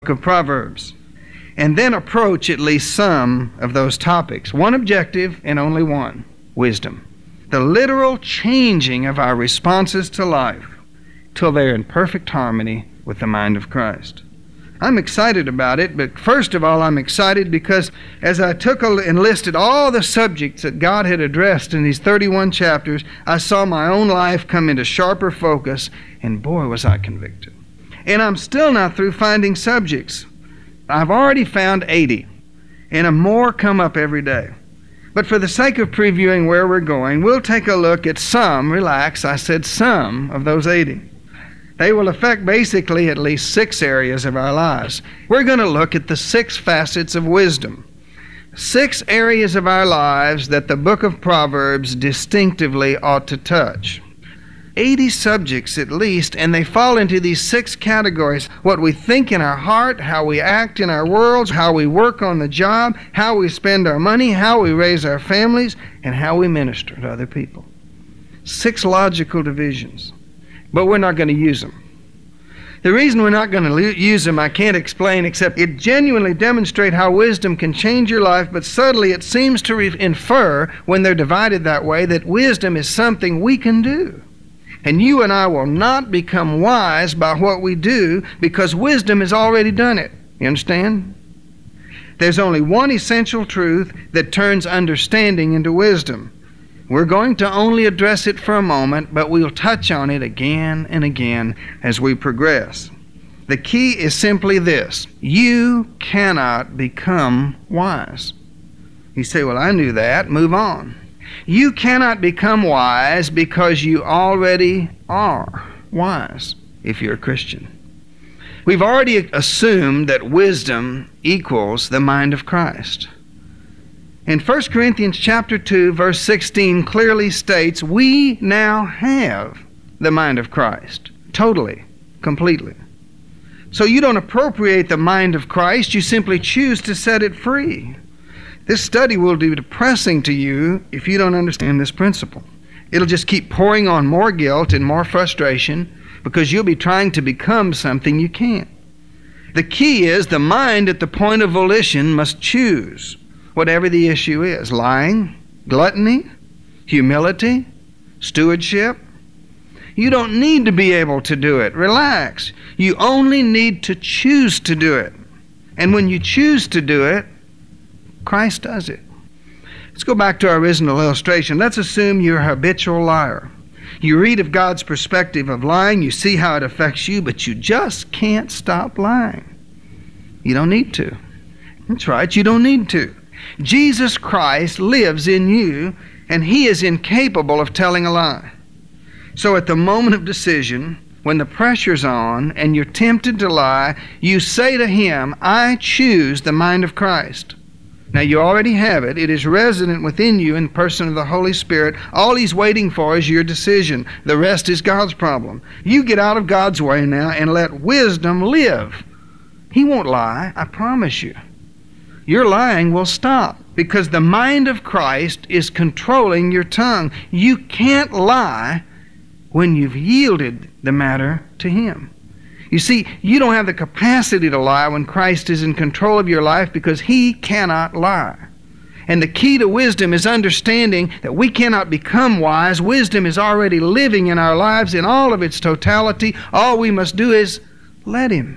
of Proverbs, and then approach at least some of those topics. One objective and only one: wisdom. The literal changing of our responses to life till they're in perfect harmony with the mind of Christ. I'm excited about it, but first of all, I'm excited because as I took and listed all the subjects that God had addressed in these 31 chapters, I saw my own life come into sharper focus, and boy, was I convicted. And I'm still not through finding subjects. I've already found 80, and more come up every day. But for the sake of previewing where we're going, we'll take a look at some, relax, I said some of those 80. They will affect basically at least 6 areas of our lives. We're going to look at the 6 facets of wisdom. 6 areas of our lives that the book of Proverbs distinctively ought to touch. 80 subjects at least, and they fall into these 6 categories: what we think in our heart, how we act in our worlds, how we work on the job, how we spend our money, how we raise our families, and how we minister to other people. 6 logical divisions, but we're not going to use them. The reason we're not going to use them I can't explain, except it genuinely demonstrates how wisdom can change your life, but subtly it seems to infer, when they're divided that way, that wisdom is something we can do. And you and I will not become wise by what we do, because wisdom has already done it. You understand? There's only one essential truth that turns understanding into wisdom. We're going to only address it for a moment, but we'll touch on it again and again as we progress. The key is simply this: you cannot become wise. You say, well, I knew that. Move on. You cannot become wise because you already are wise if you're a Christian. We've already assumed that wisdom equals the mind of Christ. In 1 Corinthians chapter 2, verse 16 clearly states we now have the mind of Christ, totally, completely. So you don't appropriate the mind of Christ, you simply choose to set it free. This study will be depressing to you if you don't understand this principle. It'll just keep pouring on more guilt and more frustration because you'll be trying to become something you can't. The key is the mind at the point of volition must choose whatever the issue is: lying, gluttony, humility, stewardship. You don't need to be able to do it. Relax. You only need to choose to do it. And when you choose to do it, Christ does it. Let's go back to our original illustration. Let's assume you're a habitual liar. You read of God's perspective of lying, you see how it affects you, but you just can't stop lying. You don't need to. That's right, you don't need to. Jesus Christ lives in you, and He is incapable of telling a lie. So at the moment of decision, when the pressure's on and you're tempted to lie, you say to Him, I choose the mind of Christ. Now, you already have it. It is resident within you in the person of the Holy Spirit. All He's waiting for is your decision. The rest is God's problem. You get out of God's way now and let wisdom live. He won't lie, I promise you. Your lying will stop because the mind of Christ is controlling your tongue. You can't lie when you've yielded the matter to Him. You see, you don't have the capacity to lie when Christ is in control of your life because He cannot lie. And the key to wisdom is understanding that we cannot become wise. Wisdom is already living in our lives in all of its totality. All we must do is let Him.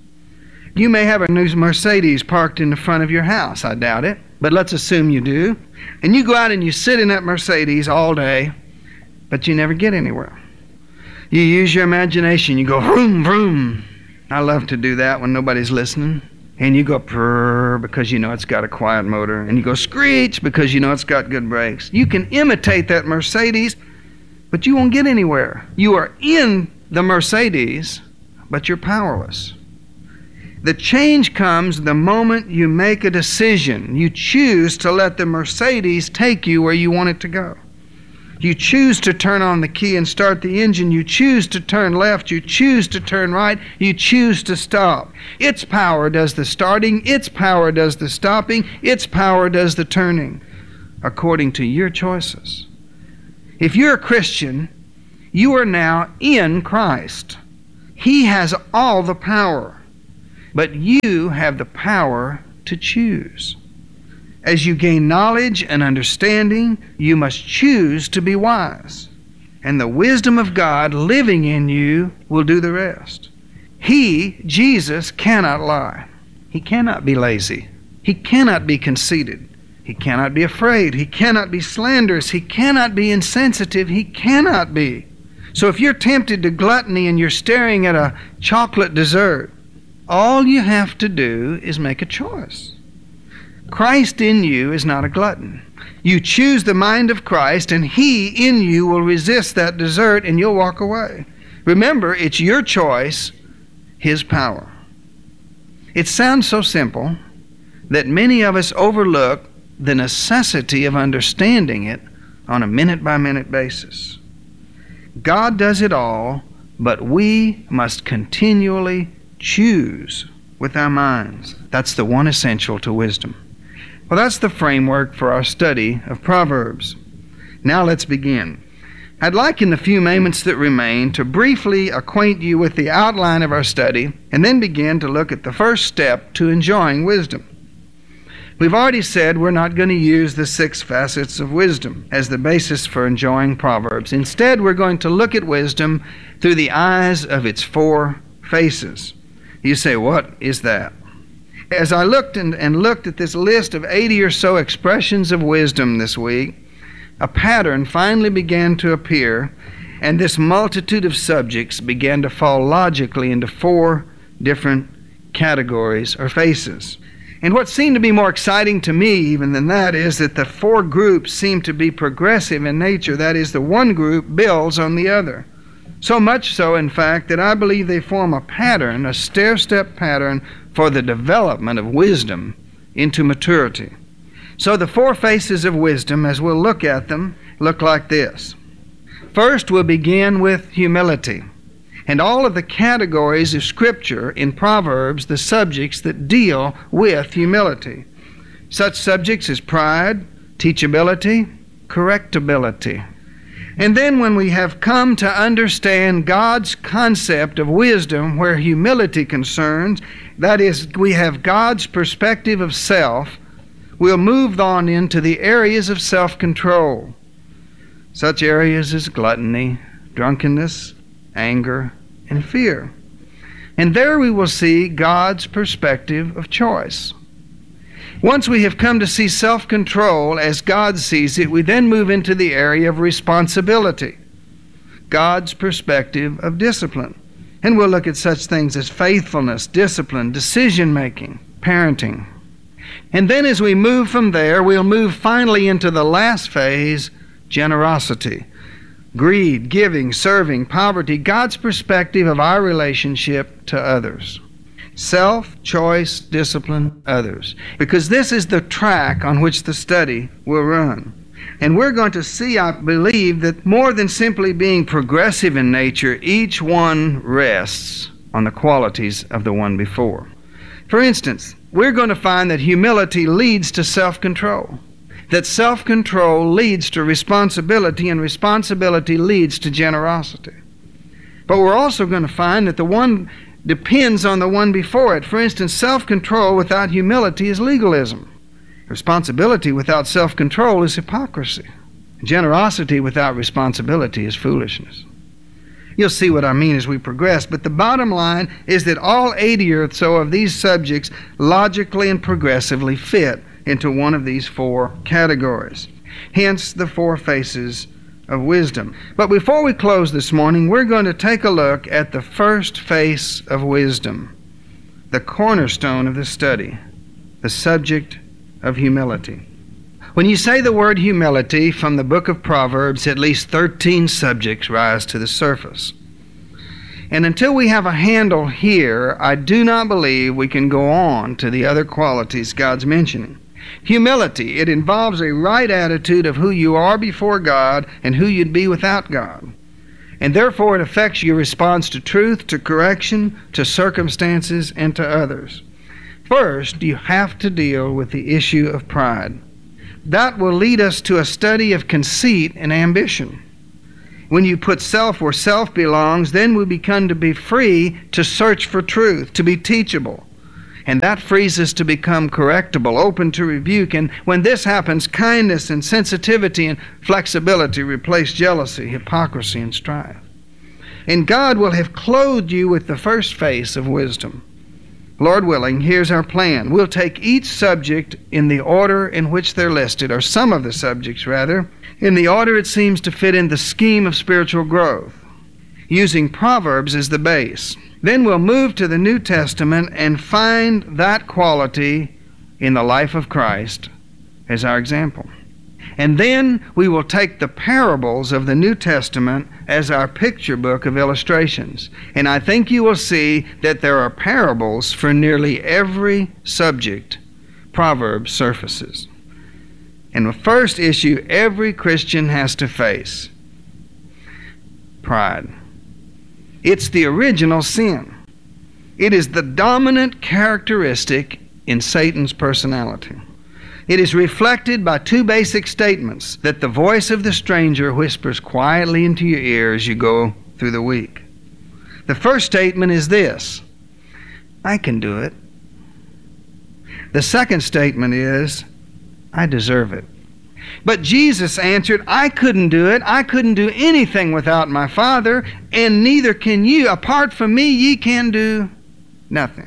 You may have a new Mercedes parked in the front of your house. I doubt it, but let's assume you do. And you go out and you sit in that Mercedes all day, but you never get anywhere. You use your imagination. You go vroom, vroom. I love to do that when nobody's listening. And you go purr because you know it's got a quiet motor. And you go screech because you know it's got good brakes. You can imitate that Mercedes, but you won't get anywhere. You are in the Mercedes, but you're powerless. The change comes the moment you make a decision. You choose to let the Mercedes take you where you want it to go. You choose to turn on the key and start the engine. You choose to turn left. You choose to turn right. You choose to stop. Its power does the starting. Its power does the stopping. Its power does the turning, according to your choices. If you're a Christian, you are now in Christ. He has all the power. but you have the power to choose. As you gain knowledge and understanding, you must choose to be wise. And the wisdom of God living in you will do the rest. He, Jesus, cannot lie. He cannot be lazy. He cannot be conceited. He cannot be afraid. He cannot be slanderous. He cannot be insensitive. He cannot be. So if you're tempted to gluttony and you're staring at a chocolate dessert, all you have to do is make a choice. Christ in you is not a glutton. You choose the mind of Christ, and He in you will resist that dessert, and you'll walk away. Remember, it's your choice, His power. It sounds so simple that many of us overlook the necessity of understanding it on a minute-by-minute basis. God does it all, but we must continually choose with our minds. That's the one essential to wisdom. Well, that's the framework for our study of Proverbs. Now let's begin. I'd like in the few moments that remain to briefly acquaint you with the outline of our study and then begin to look at the first step to enjoying wisdom. We've already said we're not going to use the 6 facets of wisdom as the basis for enjoying Proverbs. Instead, we're going to look at wisdom through the eyes of its 4 faces. You say, what is that? As I looked at this list of 80 or so expressions of wisdom this week, a pattern finally began to appear, and this multitude of subjects began to fall logically into 4 different categories or faces. And what seemed to be more exciting to me even than that is that the 4 groups seem to be progressive in nature. That is, the one group builds on the other. So much so, in fact, that I believe they form a pattern, a stair-step pattern for the development of wisdom into maturity. So the 4 faces of wisdom, as we'll look at them, look like this. First, we'll begin with humility. And all of the categories of Scripture in Proverbs, the subjects that deal with humility. Such subjects as pride, teachability, correctability. And then when we have come to understand God's concept of wisdom where humility concerns, that is, we have God's perspective of self, we'll move on into the areas of self-control. Such areas as gluttony, drunkenness, anger, and fear. And there we will see God's perspective of choice. Once we have come to see self-control as God sees it, we then move into the area of responsibility, God's perspective of discipline. And we'll look at such things as faithfulness, discipline, decision-making, parenting. And then as we move from there, we'll move finally into the last phase, generosity. Greed, giving, serving, poverty, God's perspective of our relationship to others. Self, choice, discipline, others. Because this is the track on which the study will run. And we're going to see, I believe, that more than simply being progressive in nature, each one rests on the qualities of the one before. For instance, we're going to find that humility leads to self-control. That self-control leads to responsibility, and responsibility leads to generosity. But we're also going to find that the one depends on the one before it. For instance, self-control without humility is legalism. Responsibility without self-control is hypocrisy. Generosity without responsibility is foolishness. You'll see what I mean as we progress, but the bottom line is that all 80 or so of these subjects logically and progressively fit into one of these 4 categories. Hence the 4 faces of wisdom. But before we close this morning, we're going to take a look at the first face of wisdom, the cornerstone of the study, the subject of humility. When you say the word humility from the book of Proverbs, at least 13 subjects rise to the surface. And until we have a handle here, I do not believe we can go on to the other qualities God's mentioning. Humility, it involves a right attitude of who you are before God and who you'd be without God. And therefore it affects your response to truth, to correction, to circumstances, and to others. First, you have to deal with the issue of pride. That will lead us to a study of conceit and ambition. When you put self where self belongs, then we become to be free to search for truth, to be teachable, And that frees us to become correctable, open to rebuke. And when this happens, kindness and sensitivity and flexibility replace jealousy, hypocrisy, and strife. And God will have clothed you with the first face of wisdom. Lord willing, here's our plan. We'll take each subject in the order in which they're listed, or some of the subjects rather, in the order it seems to fit in the scheme of spiritual growth, using Proverbs as the base. Then we'll move to the New Testament and find that quality in the life of Christ as our example. And then we will take the parables of the New Testament as our picture book of illustrations. And I think you will see that there are parables for nearly every subject Proverbs surfaces. And the first issue every Christian has to face: pride. It's the original sin. It is the dominant characteristic in Satan's personality. It is reflected by two basic statements that the voice of the stranger whispers quietly into your ear as you go through the week. The first statement is this: I can do it. The second statement is, I deserve it. But Jesus answered, I couldn't do it. I couldn't do anything without my Father, and neither can you. Apart from me, ye can do nothing.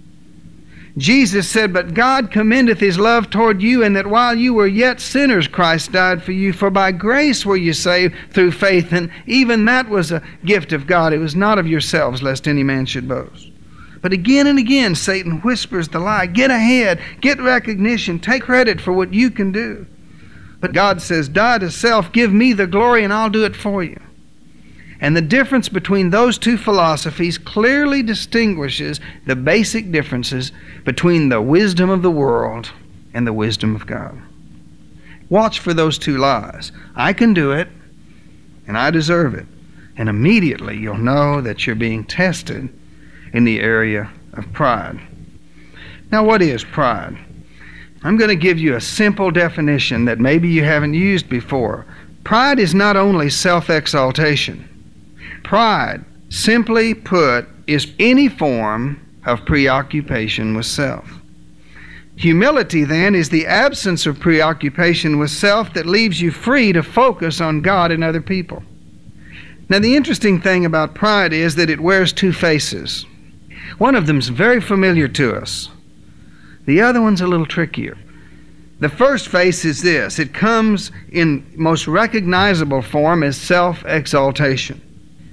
Jesus said, but God commendeth his love toward you, and that while you were yet sinners, Christ died for you. For by grace were you saved through faith, and even that was a gift of God. It was not of yourselves, lest any man should boast. But again and again, Satan whispers the lie. Get ahead, get recognition, take credit for what you can do. But God says, die to self, give me the glory, and I'll do it for you. And the difference between those two philosophies clearly distinguishes the basic differences between the wisdom of the world and the wisdom of God. Watch for those two lies. I can do it, and I deserve it. And immediately you'll know that you're being tested in the area of pride. Now, what is pride? I'm going to give you a simple definition that maybe you haven't used before. Pride is not only self-exaltation. Pride, simply put, is any form of preoccupation with self. Humility, then, is the absence of preoccupation with self that leaves you free to focus on God and other people. Now, the interesting thing about pride is that it wears two faces. One of them's very familiar to us. The other one's a little trickier. The first face is this. It comes in most recognizable form as self-exaltation.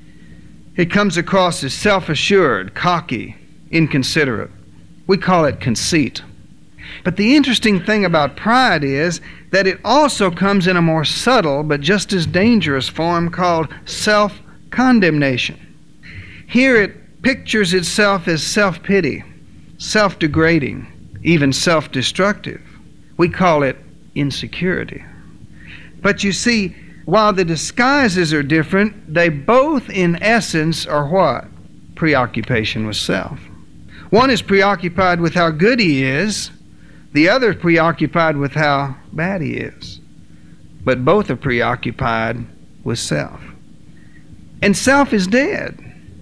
It comes across as self-assured, cocky, inconsiderate. We call it conceit. But the interesting thing about pride is that it also comes in a more subtle but just as dangerous form called self-condemnation. Here it pictures itself as self-pity, self-degrading, even self-destructive. We call it insecurity. But you see, while the disguises are different, they both in essence are what? Preoccupation with self. One is preoccupied with how good he is, the other is preoccupied with how bad he is. But both are preoccupied with self. And self is dead.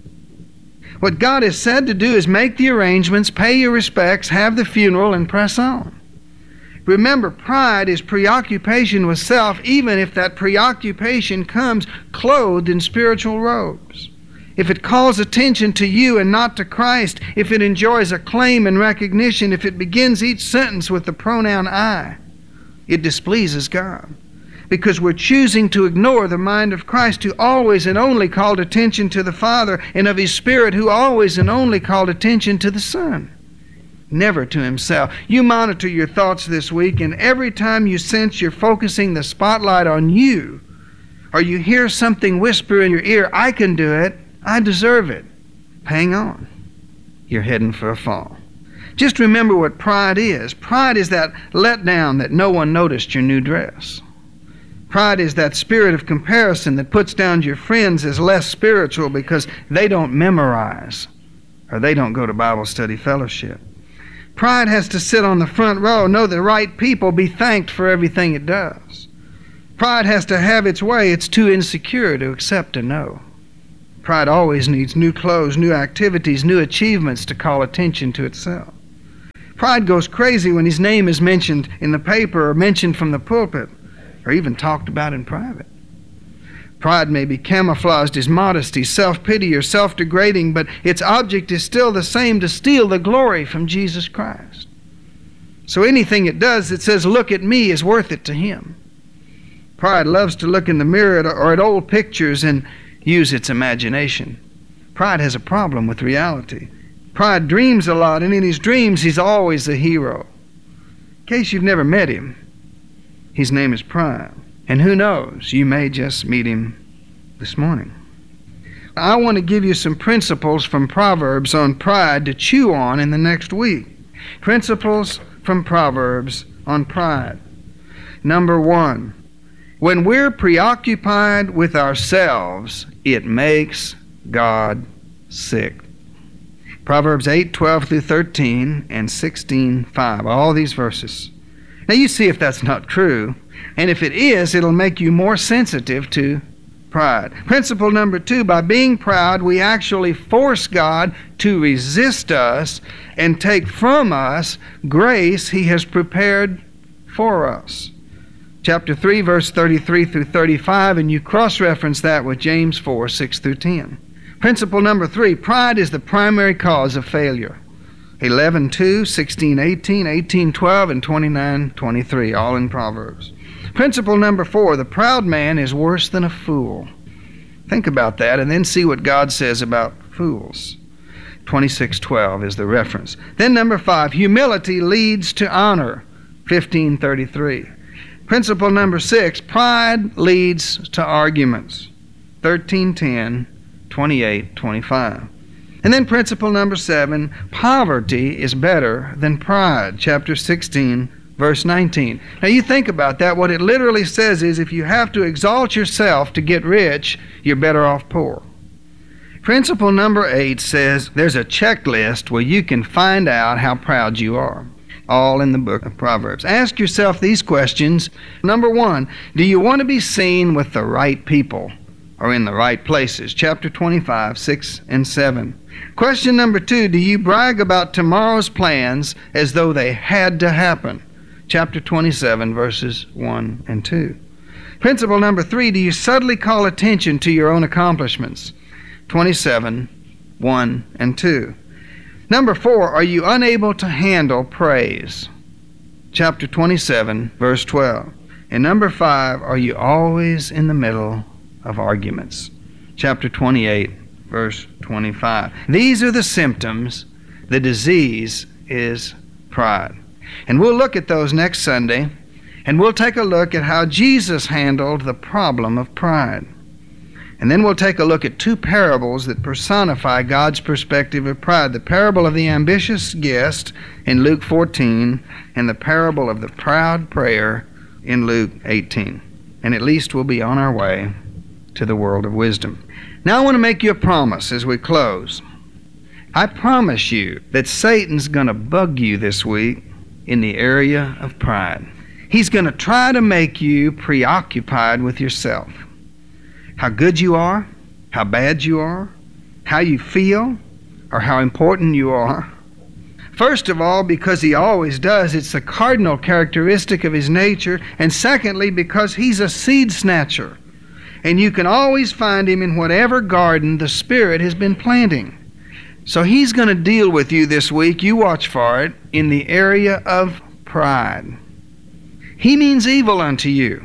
What God has said to do is make the arrangements, pay your respects, have the funeral, and press on. Remember, pride is preoccupation with self, even if that preoccupation comes clothed in spiritual robes. If it calls attention to you and not to Christ, if it enjoys acclaim and recognition, if it begins each sentence with the pronoun I, it displeases God. Because we're choosing to ignore the mind of Christ, who always and only called attention to the Father, and of His Spirit, who always and only called attention to the Son, never to himself. You monitor your thoughts this week, and every time you sense you're focusing the spotlight on you, or you hear something whisper in your ear, I can do it, I deserve it, hang on. You're heading for a fall. Just remember what pride is. Pride is that letdown that no one noticed your new dress. Pride is that spirit of comparison that puts down your friends as less spiritual because they don't memorize or they don't go to Bible study fellowship. Pride has to sit on the front row, know the right people, be thanked for everything it does. Pride has to have its way. It's too insecure to accept a no. Pride always needs new clothes, new activities, new achievements to call attention to itself. Pride goes crazy when his name is mentioned in the paper or mentioned from the pulpit or even talked about in private. Pride may be camouflaged as modesty, self-pity, or self-degrading, but its object is still the same: to steal the glory from Jesus Christ. So anything it does that says, "Look at me," is worth it to him. Pride loves to look in the mirror or at old pictures and use its imagination. Pride has a problem with reality. Pride dreams a lot, and in his dreams he's always a hero. In case you've never met him, his name is Pride. And who knows, you may just meet him this morning. I want to give you some principles from Proverbs on pride to chew on in the next week. Principles from Proverbs on pride. Number 1, when we're preoccupied with ourselves, it makes God sick. Proverbs 8:12 through 13 and 16:5. All these verses. Now you see if that's not true. And if it is, it'll make you more sensitive to pride. Principle number 2, by being proud, we actually force God to resist us and take from us grace he has prepared for us. Chapter 3, verse 33 through 35, and you cross-reference that with James 4, 6 through 10. Principle number 3, pride is the primary cause of failure. 11:2, 16:18, 18:12, and 29:23, all in Proverbs. Principle number 4, the proud man is worse than a fool. Think about that and then see what God says about fools. 26:12 is the reference. Then number 5, humility leads to honor. 15:33. Principle number 6, pride leads to arguments. 13:10, 28:25. And then principle number 7, poverty is better than pride. Chapter 16, verse 19. Now you think about that. What it literally says is if you have to exalt yourself to get rich, you're better off poor. Principle number 8 says there's a checklist where you can find out how proud you are. All in the book of Proverbs. Ask yourself these questions. Number 1, do you want to be seen with the right people or in the right places? Chapter 25, 6 and 7. Question number 2, do you brag about tomorrow's plans as though they had to happen? Chapter 27, verses 1 and 2. Principle number 3, do you subtly call attention to your own accomplishments? 27, 1 and 2. Number 4, are you unable to handle praise? Chapter 27, verse 12. And number 5, are you always in the middle of arguments? Chapter 28, verse 25. These are the symptoms. The disease is pride. And we'll look at those next Sunday, and we'll take a look at how Jesus handled the problem of pride. And then we'll take a look at 2 parables that personify God's perspective of pride. The parable of the ambitious guest in Luke 14, and the parable of the proud prayer in Luke 18. And at least we'll be on our way to the world of wisdom. Now I want to make you a promise as we close. I promise you that Satan's going to bug you this week in the area of pride. He's going to try to make you preoccupied with yourself. How good you are, how bad you are, how you feel, or how important you are. First of all, because he always does, it's the cardinal characteristic of his nature. And secondly, because he's a seed snatcher. And you can always find him in whatever garden the Spirit has been planting. So he's going to deal with you this week, you watch for it, in the area of pride. He means evil unto you,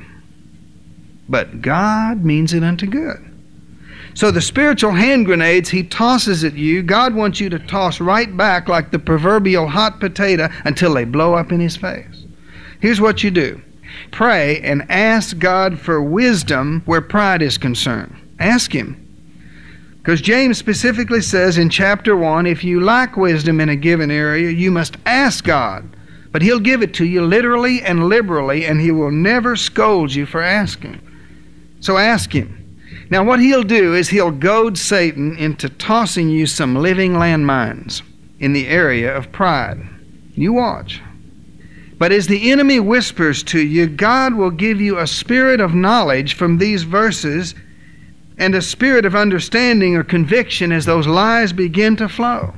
but God means it unto good. So the spiritual hand grenades he tosses at you, God wants you to toss right back like the proverbial hot potato until they blow up in his face. Here's what you do. Pray and ask God for wisdom where pride is concerned. Ask him. Because James specifically says in chapter 1, if you lack wisdom in a given area, you must ask God. But he'll give it to you literally and liberally, and he will never scold you for asking. So ask him. Now what he'll do is he'll goad Satan into tossing you some living landmines in the area of pride. You watch. But as the enemy whispers to you, God will give you a spirit of knowledge from these verses and a spirit of understanding or conviction as those lies begin to flow.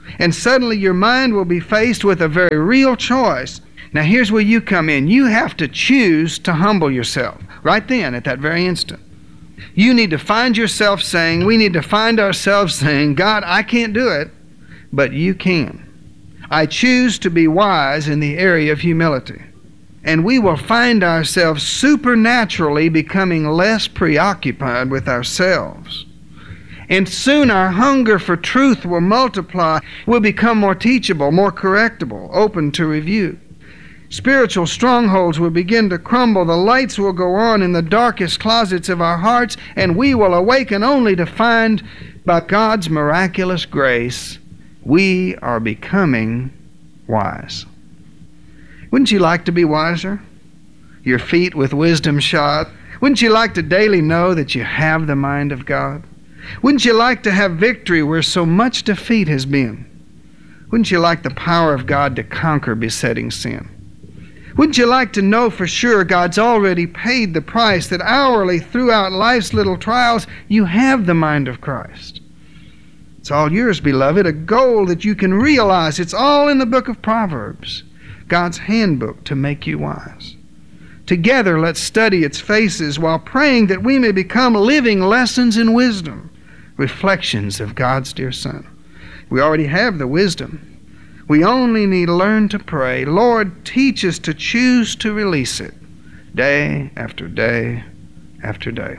And suddenly your mind will be faced with a very real choice. Now here's where you come in. You have to choose to humble yourself right then at that very instant. You need to find yourself saying, we need to find ourselves saying, God, I can't do it, but you can. I choose to be wise in the area of humility. And we will find ourselves supernaturally becoming less preoccupied with ourselves. And soon our hunger for truth will multiply. We'll become more teachable, more correctable, open to review. Spiritual strongholds will begin to crumble. The lights will go on in the darkest closets of our hearts, and we will awaken only to find, by God's miraculous grace, we are becoming wise. Wouldn't you like to be wiser? Your feet with wisdom shod? Wouldn't you like to daily know that you have the mind of God? Wouldn't you like to have victory where so much defeat has been? Wouldn't you like the power of God to conquer besetting sin? Wouldn't you like to know for sure God's already paid the price, that hourly throughout life's little trials you have the mind of Christ? It's all yours, beloved, a goal that you can realize. It's all in the book of Proverbs, God's handbook to make you wise. Together, let's study its faces while praying that we may become living lessons in wisdom, reflections of God's dear Son. We already have the wisdom. We only need to learn to pray, Lord, teach us to choose to release it day after day after day.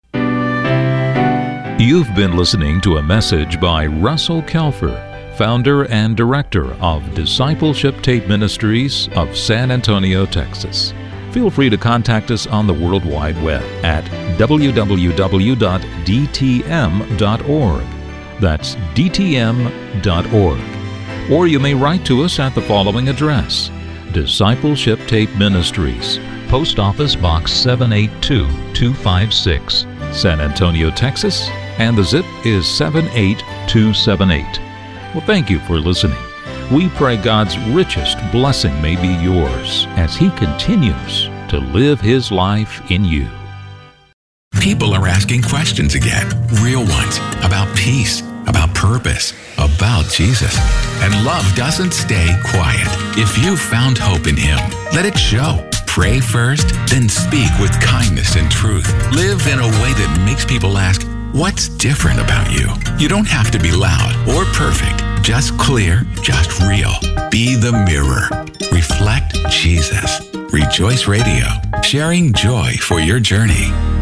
You've been listening to a message by Russell Kelfer, founder and director of Discipleship Tape Ministries of San Antonio, Texas. Feel free to contact us on the World Wide Web at www.dtm.org. That's dtm.org. Or you may write to us at the following address: Discipleship Tape Ministries, Post Office Box 782256, San Antonio, Texas, and the zip is 78278. Well, thank you for listening. We pray God's richest blessing may be yours as He continues to live His life in you. People are asking questions again, real ones, about peace, about purpose, about Jesus. And love doesn't stay quiet. If you've found hope in Him, let it show. Pray first, then speak with kindness and truth. Live in a way that makes people ask, what's different about you? You don't have to be loud or perfect, just clear, just real. Be the mirror. Reflect Jesus. Rejoice Radio, sharing joy for your journey.